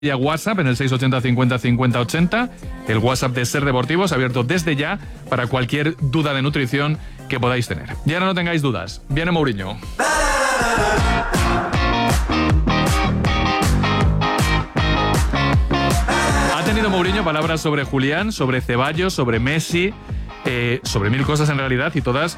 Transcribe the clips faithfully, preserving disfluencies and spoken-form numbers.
vía WhatsApp en el seis ochenta cincuenta cincuenta ochenta. El WhatsApp de Ser Deportivos abierto desde ya para cualquier duda de nutrición que podáis tener. Y ahora no tengáis dudas. Viene Mourinho. Ha tenido Mourinho palabras sobre Julián, sobre Ceballos, sobre Messi, eh, sobre mil cosas en realidad, y todas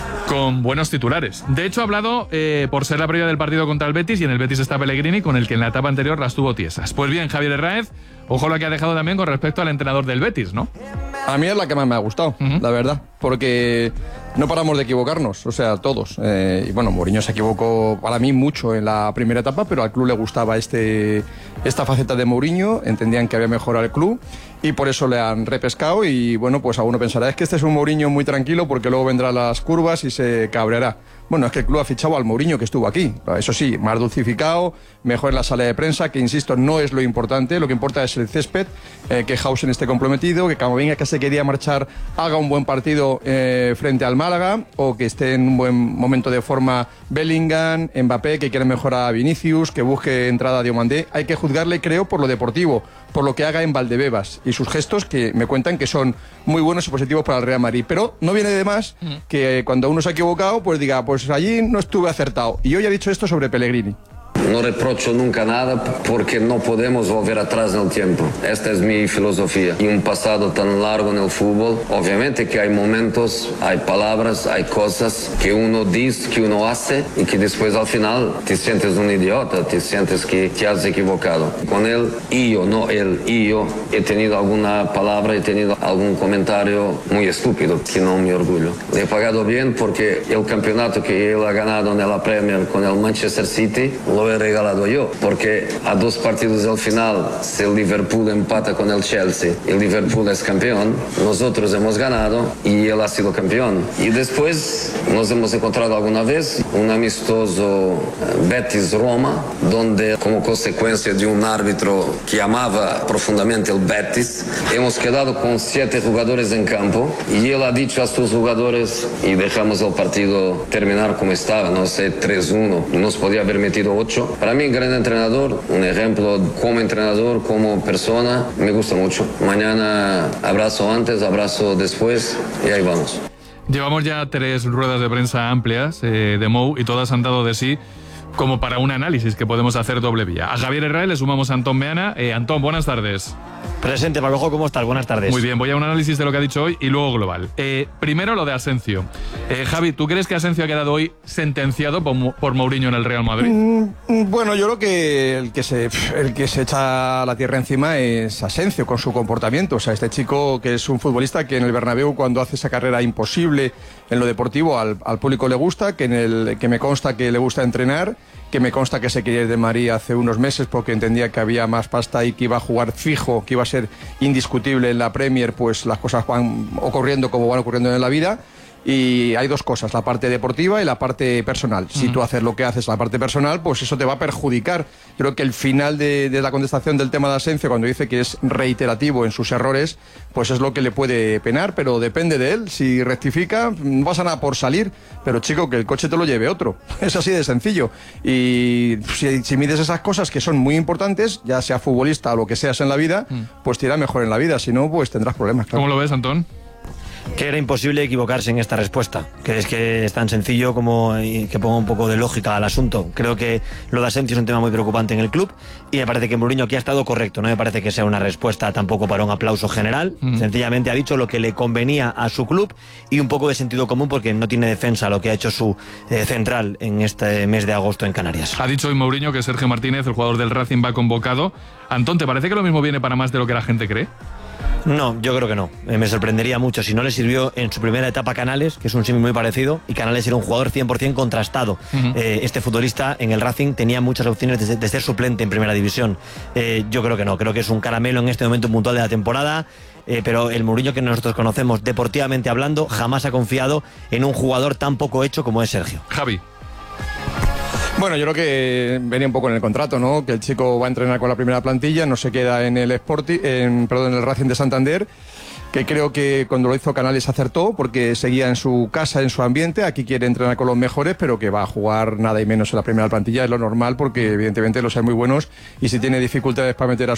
con buenos titulares. De hecho, ha hablado eh, por ser la previa del partido contra el Betis, y en el Betis está Pellegrini, con el que en la etapa anterior las tuvo tiesas. Pues bien, Javier Herráez, ojo lo que ha dejado también con respecto al entrenador del Betis, ¿no? A mí es la que más me ha gustado, uh-huh. la verdad, porque no paramos de equivocarnos, o sea, todos. Eh, y bueno, Mourinho se equivocó para mí mucho en la primera etapa, pero al club le gustaba este, esta faceta de Mourinho, entendían que había mejorado el club y por eso le han repescado. Y bueno, pues alguno pensará, es que este es un Mourinho muy tranquilo porque luego vendrán las curvas y se cabreará. Bueno, es que el club ha fichado al Mourinho que estuvo aquí. Eso sí, más dulcificado, mejor en la sala de prensa, que insisto, no es lo importante. Lo que importa es el césped, eh, que Hausen esté comprometido, que Camavinga, que se quería marchar, haga un buen partido eh, frente al Málaga, o que esté en un buen momento de forma Bellingham, Mbappé, que quiere mejorar a Vinicius, que busque entrada a Diomandé. Hay que juzgarle, creo, por lo deportivo, por lo que haga en Valdebebas y sus gestos, que me cuentan que son muy buenos y positivos para el Real Madrid. Pero no viene de más que cuando uno se ha equivocado, pues diga, pues allí no estuve acertado. Y hoy ha dicho esto sobre Pellegrini. No reprocho nunca nada porque no podemos volver atrás en el tiempo. Esta es mi filosofía. Y un pasado tan largo en el fútbol, obviamente que hay momentos, hay palabras, hay cosas que uno dice, que uno hace y que después al final te sientes un idiota, te sientes que te has equivocado. Con él, y yo, no él, y yo, he tenido alguna palabra, he tenido algún comentario muy estúpido que no me orgullo. Le he pagado bien porque el campeonato que él ha ganado en la Premier con el Manchester City lo he regalado yo, porque a dos partidos del final, si el Liverpool empata con el Chelsea, el Liverpool es campeón, nosotros hemos ganado y él ha sido campeón. Y después nos hemos encontrado alguna vez un amistoso Betis-Roma, donde como consecuencia de un árbitro que amaba profundamente el Betis, hemos quedado con siete jugadores en campo y él ha dicho a sus jugadores, y dejamos el partido terminar como estaba, no sé, tres uno, nos podía haber metido ocho. Para mí, gran entrenador, un ejemplo como entrenador, como persona, me gusta mucho. Mañana abrazo antes, abrazo después y ahí vamos. Llevamos ya tres ruedas de prensa amplias eh, de Mou y todas han dado de sí como para un análisis que podemos hacer doble vía. A Javier Herráez le sumamos a Antón Meana. Eh, Antón, buenas tardes. Presente, Pablojo, ¿cómo estás? Buenas tardes. Muy bien, voy a un análisis de lo que ha dicho hoy y luego global. Eh, primero lo de Asensio. Eh, Javi, ¿tú crees que Asensio ha quedado hoy sentenciado por, por Mourinho en el Real Madrid? Mm, bueno, yo creo que el que se el que se echa la tierra encima es Asensio con su comportamiento. O sea, este chico que es un futbolista que en el Bernabéu, cuando hace esa carrera imposible en lo deportivo, al, al público le gusta, que, en el, que me consta que le gusta entrenar, que me consta que se quería ir de Madrid hace unos meses porque entendía que había más pasta y que iba a jugar fijo, que iba a ser indiscutible en la Premier, pues las cosas van ocurriendo como van ocurriendo en la vida. Y hay dos cosas, la parte deportiva y la parte personal. Si tú haces lo que haces en la parte personal, pues eso te va a perjudicar. Creo que el final de, de la contestación del tema de Asensio, cuando dice que es reiterativo en sus errores, pues es lo que le puede penar, pero depende de él. Si rectifica, no pasa nada por salir, pero chico, que el coche te lo lleve otro. Es así de sencillo. Y si, si mides esas cosas que son muy importantes, ya sea futbolista o lo que seas en la vida, pues te irá mejor en la vida. Si no, pues tendrás problemas. Claro. ¿Cómo lo ves, Antón? Que era imposible equivocarse en esta respuesta, que es que es tan sencillo como que ponga un poco de lógica al asunto. Creo que lo de Asensio es un tema muy preocupante en el club y me parece que Mourinho aquí ha estado correcto. No me parece que sea una respuesta tampoco para un aplauso general. Uh-huh. Sencillamente ha dicho lo que le convenía a su club y un poco de sentido común porque no tiene defensa lo que ha hecho su eh, central en este mes de agosto en Canarias. Ha dicho hoy Mourinho que Sergio Martínez, el jugador del Racing, va convocado. Antón, ¿te parece que lo mismo viene para más de lo que la gente cree? No, yo creo que no. Eh, me sorprendería mucho si no le sirvió en su primera etapa Canales, que es un símil muy parecido, y Canales era un jugador cien por ciento contrastado. Uh-huh. Eh, este futbolista en el Racing tenía muchas opciones de, de ser suplente en primera división. Eh, yo creo que no, creo que es un caramelo en este momento puntual de la temporada. Eh, pero el Mourinho que nosotros conocemos deportivamente hablando jamás ha confiado en un jugador tan poco hecho como es Sergio. Javi. Bueno, yo creo que venía un poco en el contrato, ¿no? Que el chico va a entrenar con la primera plantilla, no se queda en el Sporting, en, perdón, en el Racing de Santander. que creo que cuando lo hizo Canales acertó, porque seguía en su casa, en su ambiente. Aquí quiere entrenar con los mejores, pero que va a jugar nada y menos en la primera plantilla, es lo normal, porque evidentemente los hay muy buenos, y si tiene dificultades para meter a